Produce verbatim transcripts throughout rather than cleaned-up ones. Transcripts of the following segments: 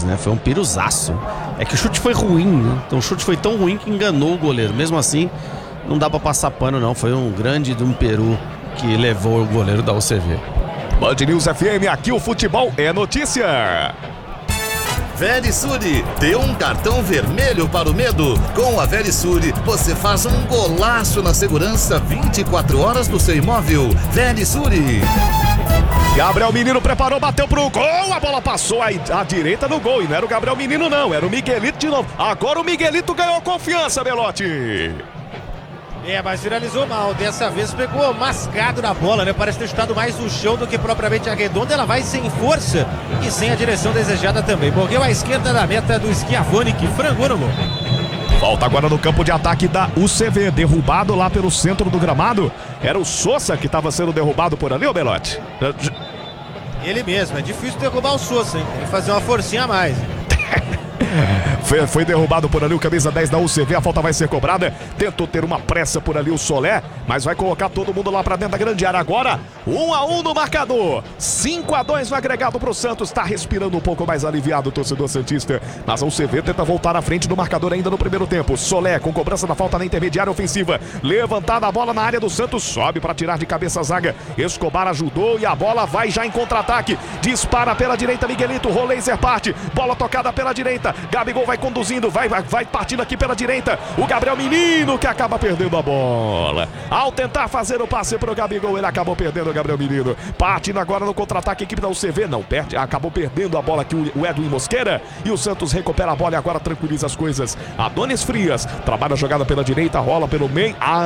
Rodrigues, né? Foi um piruzaço. É que o chute foi ruim, né? Então o chute foi tão ruim que enganou o goleiro. Mesmo assim, não dá pra passar pano, não. Foi um grande de um peru que levou o goleiro da U C V. Band News F M, aqui o futebol é notícia. Verisure, dê um cartão vermelho para o medo. Com a Verisure, você faz um golaço na segurança vinte e quatro horas do seu imóvel. Verisure. Gabriel Menino preparou, bateu pro gol, a bola passou aí à direita do gol. E não era o Gabriel Menino não, era o Miguelito de novo. Agora o Miguelito ganhou confiança, Belotti. É, mas finalizou mal. Dessa vez pegou mascado na bola, né? Parece ter chutado mais no chão do que propriamente a redonda. Ela vai sem força e sem a direção desejada também. Morreu à esquerda da meta do Schiavone, que frangou no gol. Volta agora no campo de ataque da U C V. Derrubado lá pelo centro do gramado. Era o Sousa que estava sendo derrubado por ali, ô Belotti? Ele mesmo. É difícil derrubar o Sousa, hein? Tem que fazer uma forcinha a mais. Foi, foi derrubado por ali o camisa dez da U C V, a falta vai ser cobrada. Tentou ter uma pressa por ali o Solé, mas vai colocar todo mundo lá pra dentro da grande área agora. um a um no marcador, cinco a dois no agregado pro Santos. Tá respirando um pouco mais aliviado o torcedor santista, mas a U C V tenta voltar à frente do marcador ainda no primeiro tempo. Solé com cobrança da falta na intermediária ofensiva, levantada a bola na área do Santos, sobe pra tirar de cabeça a zaga. Escobar ajudou e a bola vai já em contra-ataque. Dispara pela direita Miguelito, Roleiser parte, bola tocada pela direita. Gabigol vai conduzindo, vai, vai, vai partindo aqui pela direita. O Gabriel Menino que acaba perdendo a bola. Ao tentar fazer o passe pro Gabigol, ele acabou perdendo o Gabriel Menino. Partindo agora no contra-ataque, a equipe da U C V não perde, acabou perdendo a bola aqui o Edwin Mosqueira. E o Santos recupera a bola e agora tranquiliza as coisas. Adonis Frias trabalha a jogada pela direita, rola pelo meio. Ah,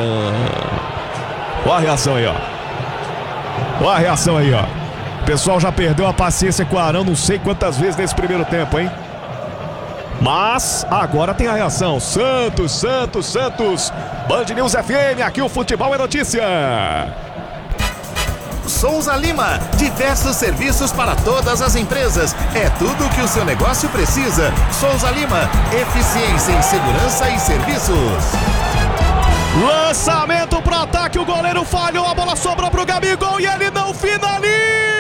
não. Olha a reação aí, ó. Olha a reação aí, ó. O pessoal já perdeu a paciência com o Arão não sei quantas vezes nesse primeiro tempo, hein? Mas agora tem a reação. Santos, Santos, Santos. Band News F M, aqui o futebol é notícia. Souza Lima, diversos serviços para todas as empresas. É tudo o que o seu negócio precisa. Souza Lima, eficiência em segurança e serviços. Lançamento pro ataque, o goleiro falhou, a bola sobrou pro Gabigol e ele não finaliza.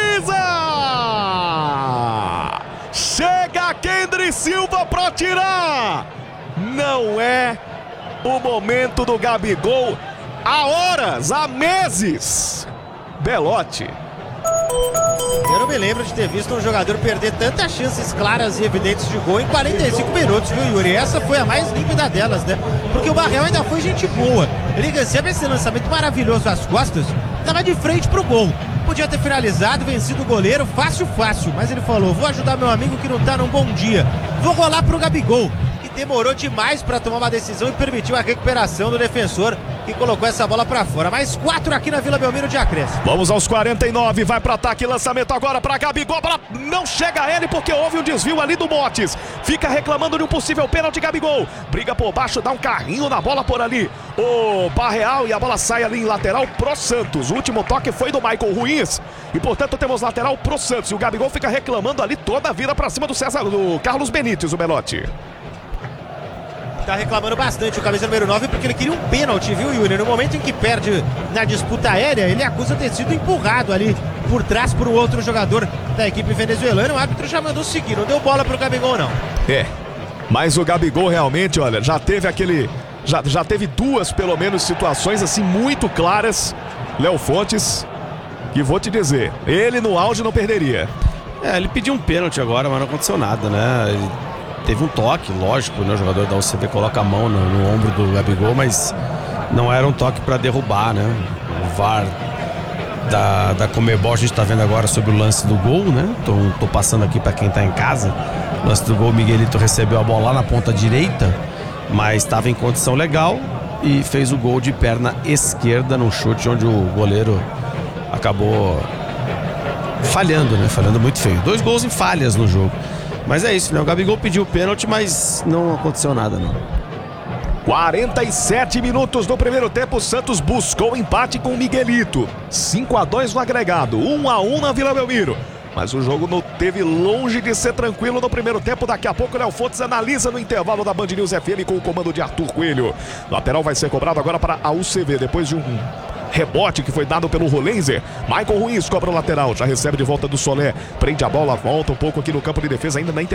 Chega Kendry Silva pra tirar. Não é o momento do Gabigol há horas, há meses. Belotti. Eu não me lembro de ter visto um jogador perder tantas chances claras e evidentes de gol em quarenta e cinco minutos, viu, Yuri? Essa foi a mais límpida delas, né? Porque o Barrel ainda foi gente boa. Ele recebe esse lançamento maravilhoso às costas, tava de frente pro gol. Podia ter finalizado, vencido o goleiro, fácil, fácil. Mas ele falou, vou ajudar meu amigo que não tá num bom dia. Vou rolar pro Gabigol. E demorou demais para tomar uma decisão e permitiu a recuperação do defensor, que colocou essa bola para fora. Mais quatro aqui na Vila Belmiro de acréscimo. Vamos aos quarenta e nove, vai para ataque, lançamento agora para Gabigol, bola não chega a ele porque houve um desvio ali do Motes. Fica reclamando de um possível pênalti Gabigol. Briga por baixo, dá um carrinho na bola por ali. O Barreal e a bola sai ali em lateral pro Santos. O último toque foi do Michael Ruiz e portanto temos lateral pro Santos. E o Gabigol fica reclamando ali toda a vida para cima do César, do Carlos Benítez, o Belotti. Tá reclamando bastante o camisa número nove porque ele queria um pênalti, viu, Yuri? No momento em que perde na disputa aérea, ele acusa ter sido empurrado ali por trás por um outro jogador da equipe venezuelana. O árbitro já mandou seguir, não deu bola pro Gabigol, não. É, mas o Gabigol realmente, olha, já teve aquele... Já, já teve duas, pelo menos, situações assim muito claras. Léo Fontes, que vou te dizer, ele no auge não perderia. É, ele pediu um pênalti agora, mas não aconteceu nada, né? Ele... Teve um toque, lógico, né? O jogador da U C V coloca a mão no, no ombro do Gabigol, mas não era um toque para derrubar, né? O V A R da, da Conmebol, a gente tá vendo agora sobre o lance do gol, né? Tô, tô passando aqui para quem tá em casa. O lance do gol, o Miguelito recebeu a bola lá na ponta direita, mas estava em condição legal e fez o gol de perna esquerda num chute onde o goleiro acabou falhando, né? Falhando muito feio. Dois gols em falhas no jogo. Mas é isso, né? O Gabigol pediu o pênalti, mas não aconteceu nada, não. quarenta e sete minutos do primeiro tempo, o Santos buscou empate com o Miguelito. cinco a dois no agregado, um a um na Vila Belmiro. Mas o jogo não teve longe de ser tranquilo no primeiro tempo. Daqui a pouco o Léo Fontes analisa no intervalo da Band News F M com o comando de Arthur Coelho. Lateral vai ser cobrado agora para a U C V, depois de um rebote que foi dado pelo Rolenzer. Michael Ruiz cobra o lateral, já recebe de volta do Solé, prende a bola, volta um pouco aqui no campo de defesa ainda na